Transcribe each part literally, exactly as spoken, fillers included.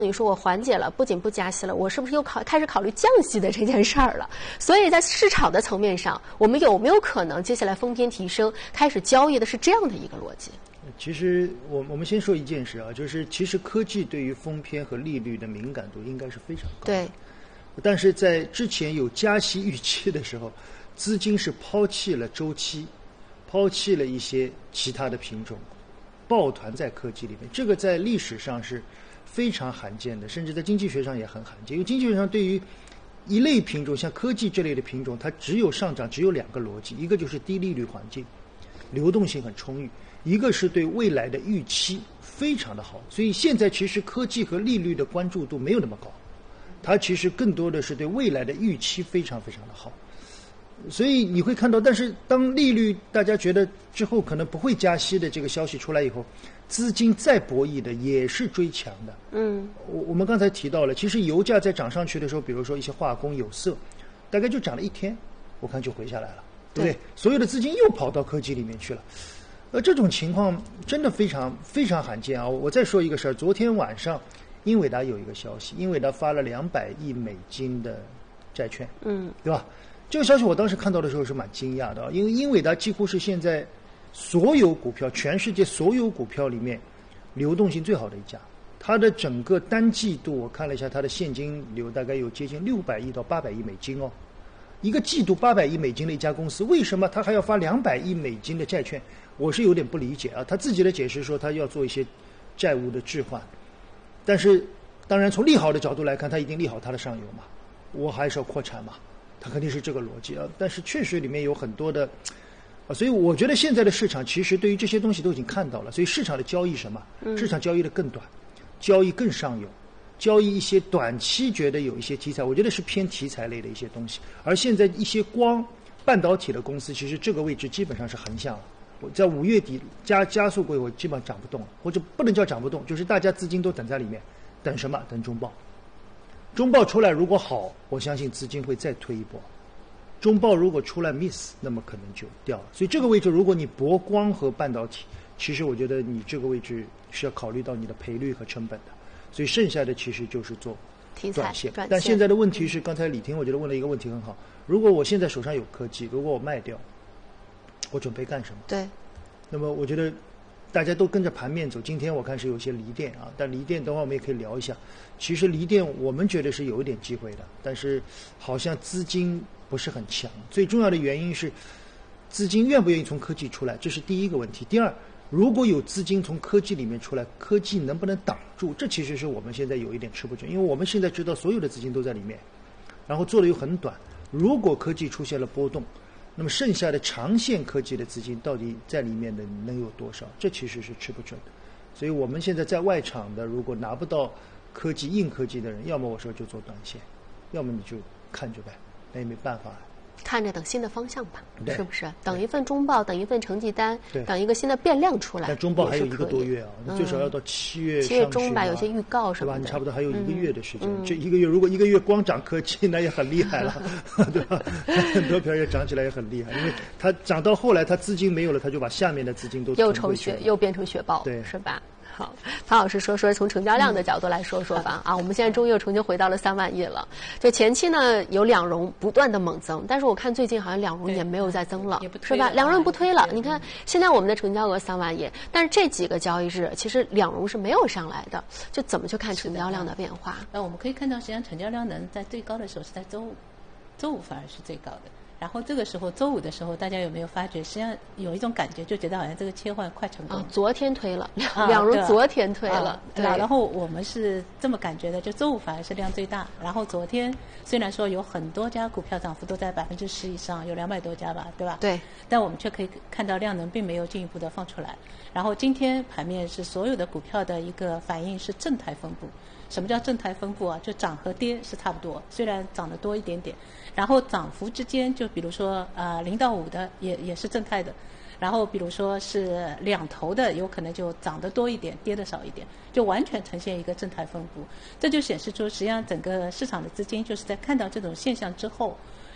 你说我缓解了，不仅不加息了，我是不是又考开始考虑降息的这件事儿了？所以在市场的层面上，我们有没有可能接下来风偏提升，开始交易的是这样的一个逻辑？ 其实我我们先说一件事啊，就是其实科技对于风偏和利率的敏感度应该是非常高的。 对。 但是在之前有加息预期的时候，资金是抛弃了周期，抛弃了一些其他的品种，抱团在科技里面，这个在历史上是非常罕见的，甚至在经济学上也很罕见。因为经济学上对于一类品种，像科技这类的品种，它只有上涨，只有两个逻辑，一个就是低利率环境，流动性很充裕，一个是对未来的预期非常的好。所以现在其实科技和利率的关注度没有那么高，它其实更多的是对未来的预期非常非常的好。所以你会看到，但是当利率大家觉得之后可能不会加息的这个消息出来以后，资金再博弈的也是追强的。 嗯， 我我们刚才提到了，其实油价在涨上去的时候，比如说一些化工、有色，大概就涨了一天，我看就回下来了，对不对？所有的资金又跑到科技里面去了。呃，这种情况真的非常非常罕见啊！我再说一个事儿，昨天晚上英伟达有一个消息，英伟达发了两百亿美金的债券， 嗯， 对吧？这个消息我当时看到的时候是蛮惊讶的，因为英伟达几乎是现在所有股票，全世界所有股票里面流动性最好的一家。它的整个单季度我看了一下，它的现金流大概有接近六百亿到八百亿美金哦。一个季度八百亿美金的一家公司，为什么它还要发两百亿美金的债券？我是有点不理解啊。他自己的解释说，他要做一些债务的置换，但是当然从利好的角度来看，他一定利好它的上游嘛，我还是要扩产嘛。它肯定是这个逻辑啊，但是确实里面有很多的，啊，所以我觉得现在的市场其实对于这些东西都已经看到了，所以市场的交易什么？市场交易的更短，交易更上游，交易一些短期觉得有一些题材，我觉得是偏题材类的一些东西。而现在一些光半导体的公司，其实这个位置基本上是横向了。我在五月底加加速过以后，基本上涨不动了，或者不能叫涨不动，就是大家资金都等在里面，等什么？等中报。中报出来如果好，我相信资金会再推一波。中报如果出来 miss， 那么可能就掉了。所以这个位置，如果你博光和半导体，其实我觉得你这个位置是要考虑到你的赔率和成本的。所以剩下的其实就是做短线。但现在的问题是，刚才李婷我觉得问了一个问题很好：如果我现在手上有科技，如果我卖掉，我准备干什么？ 对。 那么我觉得大家都跟着盘面走。今天我看是有些离电啊，但离电等会儿我们也可以聊一下。其实离电我们觉得是有一点机会的，但是好像资金不是很强。最重要的原因是资金愿不愿意从科技出来，这是第一个问题。第二，如果有资金从科技里面出来，科技能不能挡住？这其实是我们现在有一点吃不准，因为我们现在知道所有的资金都在里面，然后做的又很短。如果科技出现了波动，那么剩下的长线科技的资金到底在里面的能有多少？这其实是吃不准的。所以我们现在在外场的，如果拿不到科技硬科技的人，要么我说就做短线，要么你就看着呗，那也没办法。 看着等新的方向吧，是不是？等一份中报，等一份成绩单，等一个新的变量出来。 但中报还有一个多月啊，嗯、最少要到七月、啊。 七月中吧，有些预告什么的， 对吧？你差不多还有一个月的时间。嗯、这一个月，如果一个月光涨科技，那也很厉害了，对吧？很多票也涨起来也很厉害，因为它涨到后来，它资金没有了，它就把下面的资金都又抽血，又变成雪豹， 对， 是吧？好，潘老师说说从成交量的角度来说说吧。啊，我们现在终于又重新回到了三万亿了。就前期呢有两融不断的猛增，但是我看最近好像两融也没有再增了，是吧？两融不推了。你看现在我们的成交额三万亿，但是这几个交易日其实两融是没有上来的，就怎么去看成交量的变化？ 那我们可以看到，实际上成交量能在最高的时候是在周五，周五反而是最高的。然后这个时候周五的时候，大家有没有发觉，实际上有一种感觉，就觉得好像这个切换快成功了。 啊，昨天推了，两两融昨天推了， 啊、对。然后我们是这么感觉的，就周五反而是量最大。然后昨天虽然说有很多家股票涨幅都在百分之十以上，有两百多家吧，对吧？ 对。 但我们却可以看到量能并没有进一步的放出来。然后今天盘面是所有的股票的一个反应是正态分布。什么叫正态分布啊？就涨和跌是差不多，虽然涨得多一点点，然后涨幅之间，就比如说呃零到五的也也是正态的，然后比如说是两头的，有可能就涨得多一点，跌得少一点，就完全呈现一个正态分布。这就显示出，实际上整个市场的资金就是在看到这种现象之后，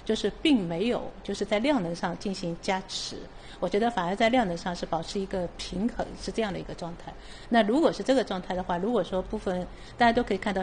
就是并没有就是在量能上进行加持。我觉得反而在量能上是保持一个平衡，是这样的一个状态。那如果是这个状态的话，如果说部分大家都可以看到